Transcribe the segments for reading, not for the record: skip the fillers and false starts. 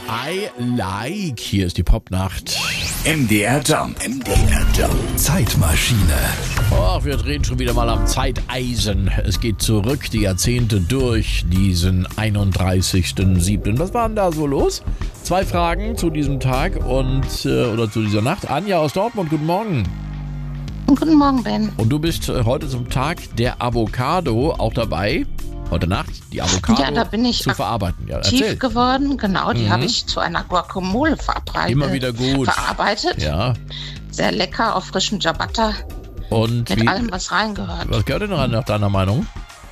I Like. Hier ist die Popnacht. MDR Jump. MDR Jump. Zeitmaschine. Oh, wir drehen schon wieder mal am Zeiteisen. Es geht zurück, die Jahrzehnte durch diesen 31.07. Was war denn da so los? 2 Fragen zu diesem Tag oder zu dieser Nacht. Anja aus Dortmund, guten Morgen. Guten Morgen, Ben. Und du bist heute zum Tag der Avocado auch dabei. Heute Nacht die Avocado ja, da bin ich zu verarbeiten. Ja, aktiv geworden, genau. Die habe ich zu einer Guacamole verarbeitet. Immer wieder gut. Ja. Sehr lecker auf frischem Ciabatta. Und mit allem, was reingehört. Was gehört denn rein nach deiner Meinung?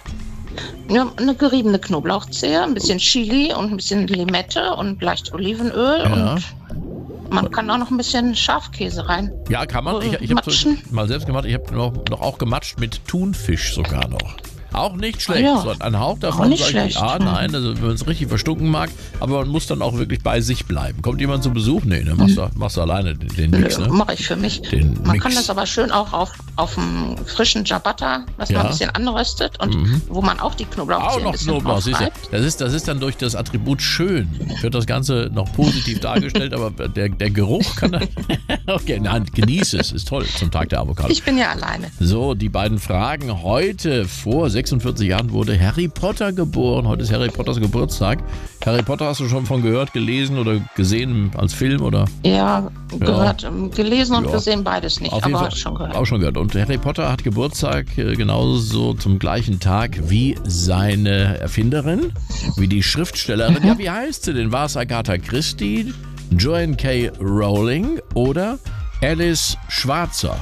Ja, eine geriebene Knoblauchzehe, ein bisschen Chili und ein bisschen Limette und leicht Olivenöl. Ja. Und man kann auch noch ein bisschen Schafkäse rein. Ja, kann man. Ich habe es mal selbst gemacht. Ich habe noch auch gematscht mit Thunfisch sogar noch. Auch nicht schlecht. Ja, so ein Hauch davon. auch nicht schlecht. Nein, also wenn man es richtig verstunken mag, aber man muss dann auch wirklich bei sich bleiben. Kommt jemand zu Besuch? Nee, ne? Machst du alleine den Mix, ne? Mache ich für mich. Man kann das aber schön auch auf einem frischen Ciabatta, was man ein bisschen anröstet und wo man auch die Knoblauchzehen ein bisschen draufreibt. Das ist dann durch das Attribut schön. Wird das Ganze noch positiv dargestellt, aber der Geruch kann dann... Okay, nein, genieße es. Ist toll zum Tag der Avocado. Ich bin ja alleine. So, die beiden Fragen heute. Vor 46 Jahren wurde Harry Potter geboren. Heute ist Harry Potters Geburtstag. Harry Potter hast du schon von gehört, gelesen oder gesehen als Film, oder? Ja, gehört. Gelesen und gesehen beides nicht, auf jeden aber Fall schon gehört. Auch schon gehört. Und Harry Potter hat Geburtstag genauso zum gleichen Tag wie seine Erfinderin, wie die Schriftstellerin. Ja, wie heißt sie denn? War es Agatha Christie, Joanne K. Rowling oder Alice Schwarzer?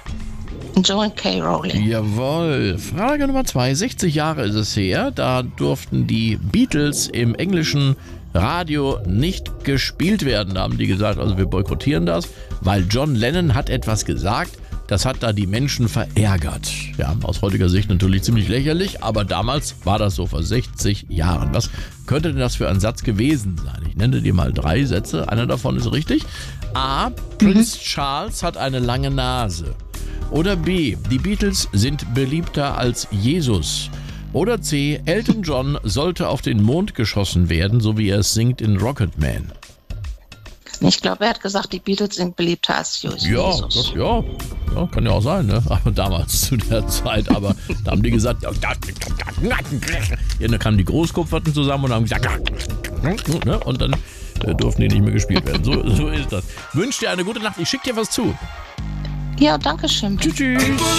Joanne K. Rowling. Jawohl. Frage Nummer 2. 60 Jahre ist es her. Da durften die Beatles im englischen Radio nicht gespielt werden. Da haben die gesagt, also wir boykottieren das, weil John Lennon hat etwas gesagt, das hat da die Menschen verärgert. Ja, aus heutiger Sicht natürlich ziemlich lächerlich, aber damals war das so vor 60 Jahren. Was könnte denn das für ein Satz gewesen sein? Ich nenne dir mal 3 Sätze. Einer davon ist richtig. A. Prinz Charles hat eine lange Nase. Oder B. Die Beatles sind beliebter als Jesus. Oder C. Elton John sollte auf den Mond geschossen werden, so wie er es singt in Rocket Man. Ich glaube, er hat gesagt, die Beatles sind beliebter als Jesus. Ja, kann ja auch sein, ne? Aber damals zu der Zeit, da haben die gesagt, ja, dann kamen die Großkopferten zusammen und haben gesagt, ne? Und dann durften die nicht mehr gespielt werden. So ist das. Wünsche dir eine gute Nacht. Ich schicke dir was zu. Ja, danke schön. Tschüss.